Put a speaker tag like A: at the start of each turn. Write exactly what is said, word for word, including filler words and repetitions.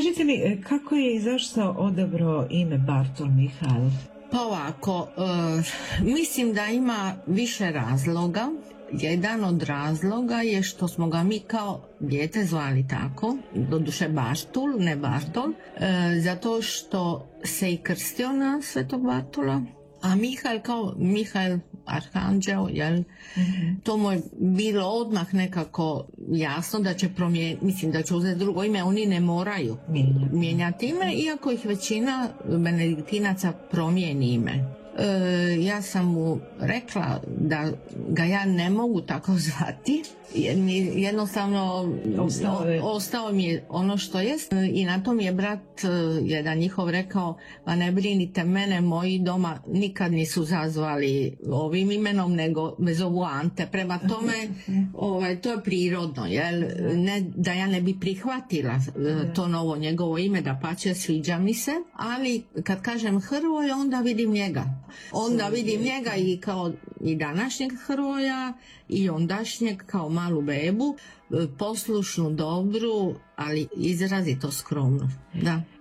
A: Kažite mi, kako je i zašto odabrao ime Bartol Mihael?
B: Pa ovako, e, mislim da ima više razloga. Jedan od razloga je što smo ga mi kao dijete zvali tako, doduše Bartul, ne Bartol, e, zato što se i krstio na Svetog Bartola, a Mihael kao Mihael Arhanđeo, jel? Mm-hmm. To mu je bilo odmah nekako jasno da će promijeniti, mislim da će uzeti drugo ime, oni ne moraju mijenjati, mijenjati ime, iako ih većina benediktinaca promijeni ime. E, ja sam mu rekla da ga ja ne mogu tako zvati, jer mi jednostavno ostao, je. ostao mi je ono što jest, i na to mi je brat jedan njihov rekao, pa ne brinite mene, moji doma nikad nisu zazvali ovim imenom, nego me zovu Ante, prema tome ovaj, to je prirodno, jel? Ne, da ja ne bi prihvatila to novo njegovo ime, da pače sviđa mi se, ali kad kažem Hrvoje, onda vidim njega, onda vidim njega i kao i današnjeg Hrvoja i ondašnjeg kao malu bebu, poslušnu, dobru, ali izrazito skromnu. Da.